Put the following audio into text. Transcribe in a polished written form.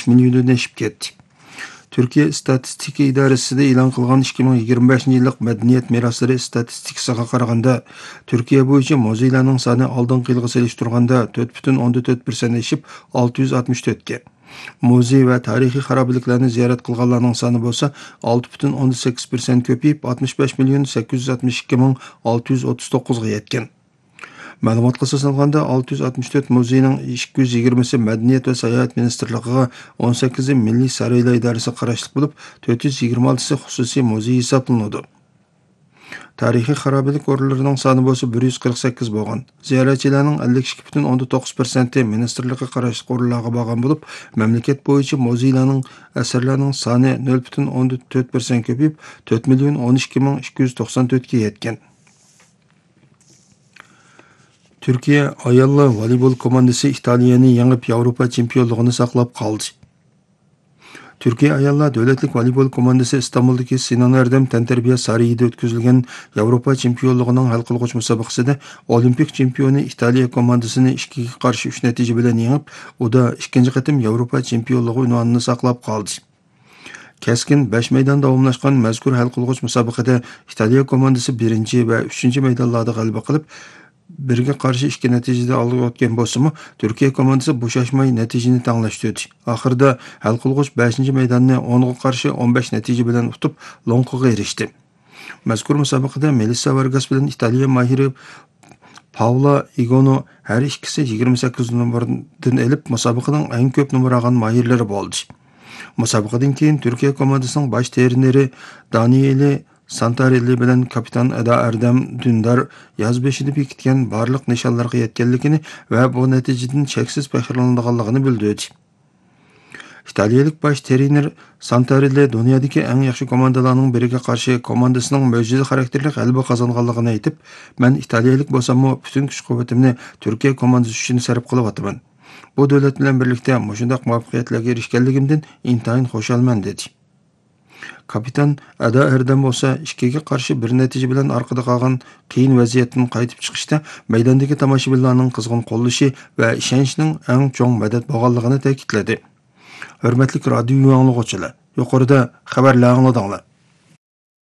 milliondan aşıp ketdi. Türkiye İstatistika İdarəsində e'lon qilgan 2025-yillik madaniyat meroslari statistikasiga qaraganda, Türkiye bo'yicha muzeylarning soni oldingi yilga solishtirganda 4,4% oshib 664 ga. Muzey va tarixiy xarobaliklarni ziyorat qilganlarning soni bo'lsa 6,8% ko'payib 65,862,639 ga yetgan. Ma'lumotga asoslanғанда 664 muzeyning 220si Madaniyat va sayohat ministrligiga, 18i Milliy saroylar idorasiga qarashli bo'lib, 426si xususiy muzey hisoblanadi. Tarixiy xarobalik o'rinlarining soni bo'lsa 148 bo'lgan. Ziyoratchilarning 52,9% ministrlikka qarashli o'rinlarga borgan bo'lib, mamlakat bo'yicha muzeylarning asarlarning soni 0,14% ko'payib 4,12,294 ga yetgan. Türkiye ayollar voleybol komandasi İtaliyani yengib Avrupa chempionligini saqlab qoldi. Türkiye ayollar davlatlik voleybol komandasi İstanbuldagi Sinan Erdem tantarbiya sarayida o'tkazilgan Avrupa chempionligining hal qilg'uch musobaqasida olimpik chempioni Italiya komandasini 2-ga qarshi 3 natija bilan yengib, uda ikkinchi qatim Avrupa chempionligi unvonini saqlab qoldi. Keskin 5 maydonda davomlashgan mazkur hal qilg'uch musobaqada Italiya komandasi 1 va 3 maydonlarda g'alaba qilib, birga qarshi 2 natijada olib o'tgan bo'lsa-mu, Turkiya komandasi bo'shashmay natijani tanglashtirdi. Oxirida hal qilg'uch 5-maydonni 10 ga qarshi 15 natija bilan utib, lonqiga erishdi. Mazkur musobaqada Melissa Vargas bilan Italiya mahiri Paola Igono har ikkisi 28 nomerdan elib, musobaqaning eng ko'p nomer olgan mahirlari bo'ldi. Musobaqadan keyin Turkiya komandasining bosh treneri Daniele Santarelli bilan kapitan Ada Erdem Dündar yoz beshida bekitgan barliq nishonlarga yetganligini va bu natijadan cheksiz faxrlanadiganligini bildirdi. İtaliyalik bosh trener Santarelli dunyodagi eng yaxshi komandalarning biriga qarshi komandasining mo'jiza xarakterli g'alaba qozonganligini aytib, "Men italiyalik bo'lsam-mu, butun kuch-quvvatimni Turkiya komandasi uchun sarf qilyapman. Bu davlat bilan birlikda shunday muvaffaqiyatlarga erishganligimdan intayin xursandman" dedi. Kapitan Ada Erdem bo'lsa 2-ga qarshi 1 natija bilan orqada qolgan qiyin vaziyatdan qaytib chiqishda maydondagi tomoshabinlarning qizg'in qo'llashi va ishonchning eng cho'ng madad bo'lganligini ta'kidladi. Hurmatli radio yanglag'uvchilar, yuqorida xabarlarni angladinglar.